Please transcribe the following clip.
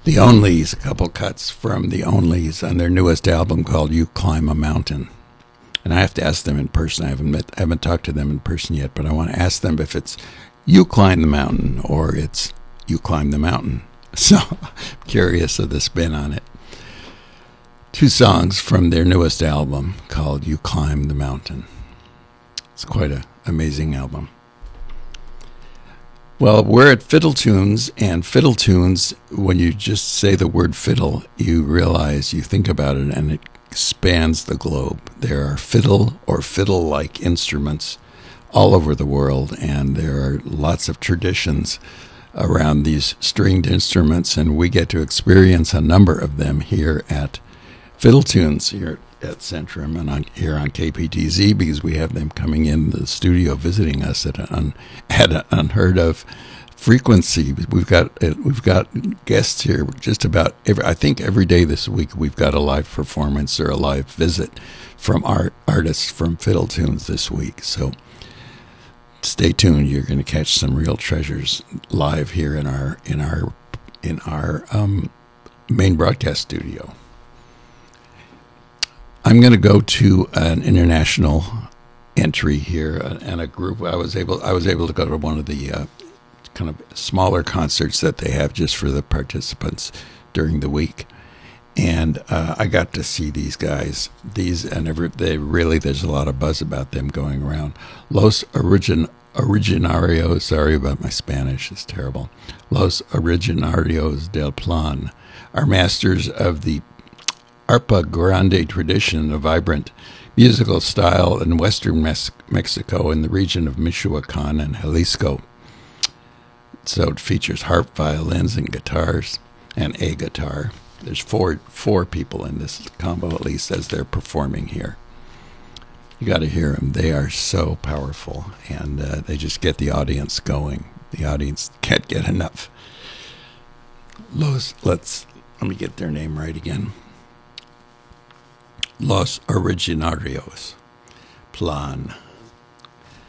The Onlys, a couple cuts from The Onlys on their newest album called You Climb a Mountain. And I have to ask them in person. I haven't talked to them in person yet, but I want to ask them if it's You Climb the Mountain or it's You Climb the Mountain. So I'm curious of the spin on it. 2 songs from their newest album called You Climb the Mountain. It's quite an amazing album. Well, we're at Fiddle Tunes, and Fiddle Tunes, when you just say the word fiddle, you realize, you think about it, and it spans the globe. There are fiddle or fiddle-like instruments all over the world, and there are lots of traditions around these stringed instruments, and we get to experience a number of them here at Fiddle Tunes here at Centrum and here on KPTZ, because we have them coming in the studio visiting us at an unheard of frequency. We've got guests here just about every day this week. We've got a live performance or a live visit from our artists from Fiddle Tunes this week. So stay tuned. You're going to catch some real treasures live here in our main broadcast studio. I'm going to go to an international entry here and a group. I was able to go to one of the kind of smaller concerts that they have just for the participants during the week, and I got to see these guys. There's a lot of buzz about them going around. Los Originarios. Sorry about my Spanish; it's terrible. Los Originarios del Plan are masters of the Arpa Grande tradition, a vibrant musical style in western Mexico in the region of Michoacan and Jalisco. So it features harp, violins, and guitars, and a guitar. There's four people in this combo, at least, as they're performing here. You got to hear them. They are so powerful, and they just get the audience going. The audience can't get enough. Let me get their name right again. Los Originarios Plan.